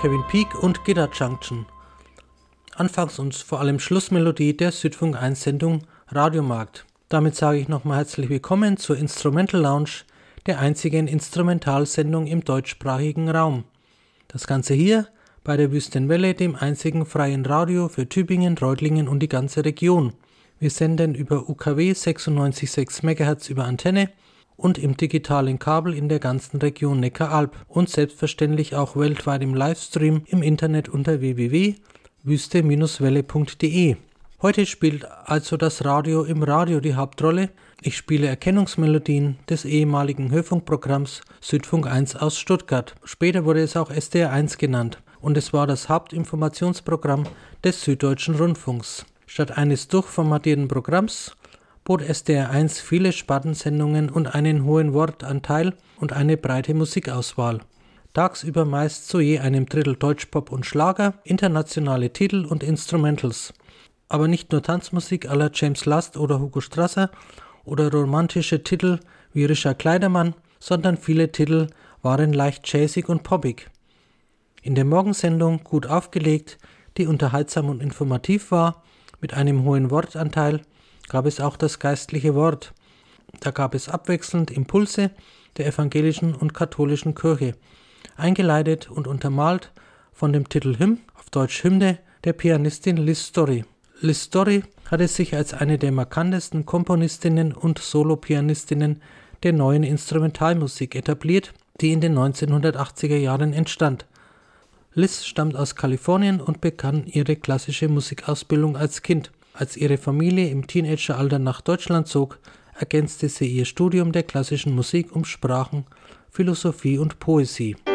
Kevin Peek und Gitter Junction. Anfangs- und vor allem Schlussmelodie der Südfunk 1 Sendung Radiomarkt. Damit sage ich nochmal herzlich willkommen zur Instrumental Lounge, der einzigen Instrumentalsendung im deutschsprachigen Raum. Das Ganze hier bei der Wüstenwelle, dem einzigen freien Radio für Tübingen, Reutlingen und die ganze Region. Wir senden über UKW 96,6 MHz über Antenne und im digitalen Kabel in der ganzen Region Neckaralb und selbstverständlich auch weltweit im Livestream im Internet unter www.wüste-welle.de. Heute spielt also das Radio im Radio die Hauptrolle. Ich spiele Erkennungsmelodien des ehemaligen Hörfunkprogramms Südfunk 1 aus Stuttgart. Später wurde es auch SDR 1 genannt und es war das Hauptinformationsprogramm des Süddeutschen Rundfunks. Statt eines durchformatierten Programms bot SDR 1 viele Spartensendungen und einen hohen Wortanteil und eine breite Musikauswahl. Tagsüber meist zu je einem Drittel Deutschpop und Schlager, internationale Titel und Instrumentals. Aber nicht nur Tanzmusik à la James Last oder Hugo Strasser oder romantische Titel wie Richard Kleidermann, sondern viele Titel waren leicht jazzig und poppig. In der Morgensendung gut aufgelegt, die unterhaltsam und informativ war, mit einem hohen Wortanteil, gab es auch das geistliche Wort. Da gab es abwechselnd Impulse der evangelischen und katholischen Kirche, eingeleitet und untermalt von dem Titel Hymn, auf Deutsch Hymne, der Pianistin Liz Story. Liz Story hatte sich als eine der markantesten Komponistinnen und Solopianistinnen der neuen Instrumentalmusik etabliert, die in den 1980er Jahren entstand. Liz stammt aus Kalifornien und begann ihre klassische Musikausbildung als Kind. Als ihre Familie im Teenageralter nach Deutschland zog, ergänzte sie ihr Studium der klassischen Musik um Sprachen, Philosophie und Poesie.